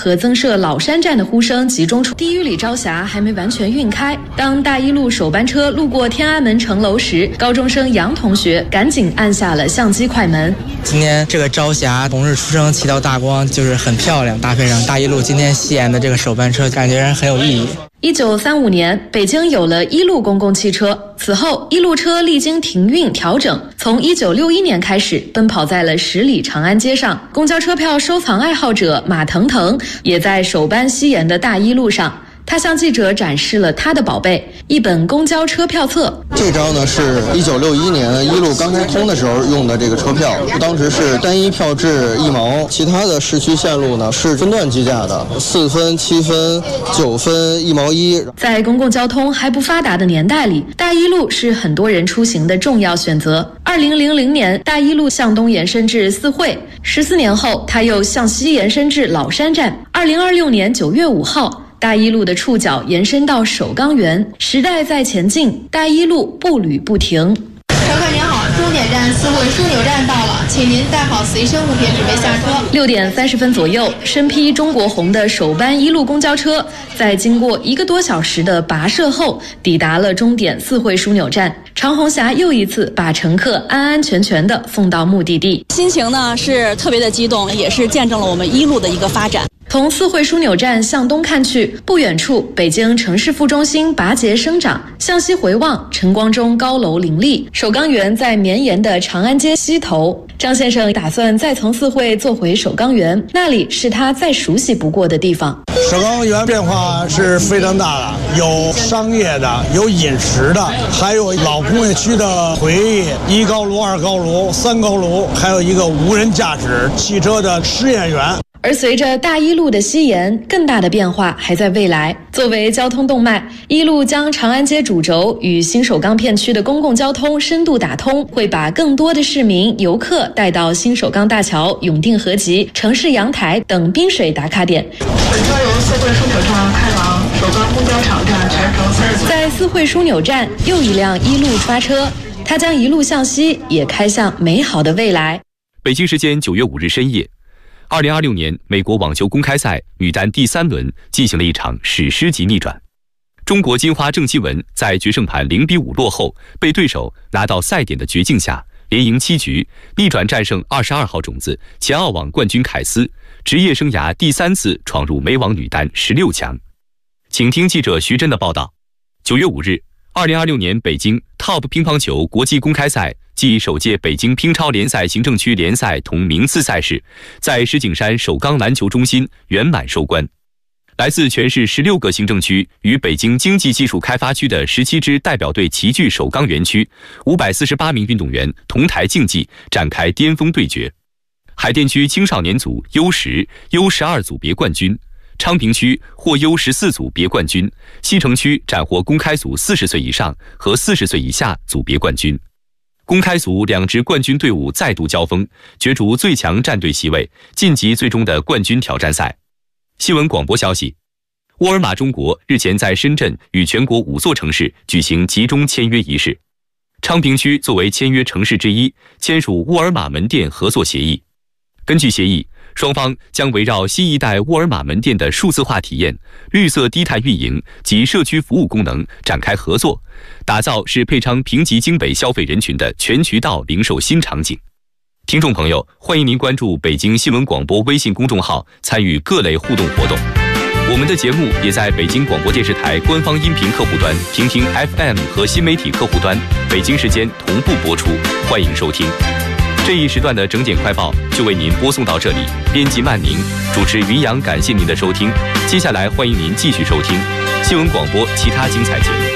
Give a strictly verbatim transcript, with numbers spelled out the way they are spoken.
和增设老山站的呼声集中出。第一缕朝霞还没完全晕开，当大一路首班车路过天安门城楼时，高中生杨同学赶紧按下了相机快门。 今天这个朝霞同日出生七道大光就是很漂亮，搭配上大一路今天西延的这个首班车，感觉很有意义。 一九三五年，北京有了一路公共汽车。此后，一路车历经停运调整，从一九六一年开始奔跑在了十里长安街上。公交车票收藏爱好者马腾腾也在首班西延的大一路上。他向记者展示了他的宝贝，一本公交车票册。 这张呢是一九六一年一路刚开通的时候用的这个车票，当时是单一票制一毛，其他的市区线路呢是分段计价的，四分、七分、九分、一毛一。 在公共交通还不发达的年代里，大一路是很多人出行的重要选择。二零零零年，大一路向东延伸至四惠，十四年后，它又向西延伸至老山站。二零二六年九月五号。大一路的触角延伸到首钢园，时代在前进，大一路步履不停。 乘客您好，终点站四惠枢纽站到了，请您带好随身物品，准备下车。 六点三十分左右，身披中国红的首班一路公交车，在经过一个多小时的跋涉后，抵达了终点四惠枢纽站。长虹峡又一次把乘客安安全全地送到目的地， 心情呢是特别的激动，也是见证了我们一路的一个发展。 从四惠枢纽站向东看去，不远处北京城市副中心拔节生长，向西回望，晨光中高楼林立。首钢园在绵延的长安街西头，张先生打算再从四惠坐回首钢园，那里是他再熟悉不过的地方。 首钢园变化是非常大的，有商业的，有饮食的，还有老工业区的回忆，一高炉、二高炉、三高炉，还有一个无人驾驶汽车的试验园。 而随着大一路的西延，更大的变化还在未来。作为交通动脉，一路将长安街主轴与新首钢片区的公共交通深度打通，会把更多的市民游客带到新首钢大桥、永定河集、城市阳台等滨水打卡点。 本车由四惠枢纽站开往首钢公交场站，全程三十。 在四惠枢纽站，又一辆一路发车，它将一路向西，也开向美好的未来。 北京时间九月五日深夜。二零二六年美国网球公开赛女单第三轮进行了一场史诗级逆转，中国金花郑钦文在决胜盘零比五落后，被对手拿到赛点的绝境下，连赢七局，逆转战胜二十二号种子前澳网冠军凯斯，职业生涯第三次闯入美网女单十六强。请听记者徐真的报道。九月五日，二零二六年北京 Top 乒乓球国际公开赛暨首届北京乒超联赛行政区联赛同名次赛事，在石景山首钢篮球中心圆满收官。来自全市十六个行政区与北京经济技术开发区的十七支代表队齐聚首钢园区，五百四十八名运动员同台竞技，展开巅峰对决。海淀区青少年组 U 十、U 十二组别冠军，昌平区获 U 十四组别冠军，西城区斩获公开组四十岁以上和四十岁以下组别冠军。公开组两支冠军队伍再度交锋，角逐最强战队席位，晋级最终的冠军挑战赛。新闻广播消息，沃尔玛中国日前在深圳与全国五座城市举行集中签约仪式。昌平区作为签约城市之一，签署沃尔玛门店合作协议。根据协议，双方将围绕新一代沃尔玛门店的数字化体验、绿色低碳运营及社区服务功能展开合作，打造适配昌平级京北消费人群的全渠道零售新场景。听众朋友，欢迎您关注北京新闻广播微信公众号，参与各类互动活动。我们的节目也在北京广播电视台官方音频客户端、平听 F M 和新媒体客户端，北京时间同步播出，欢迎收听。这一时段的整点快报就为您播送到这里，编辑曼宁，主持云阳，感谢您的收听。接下来欢迎您继续收听新闻广播其他精彩节目。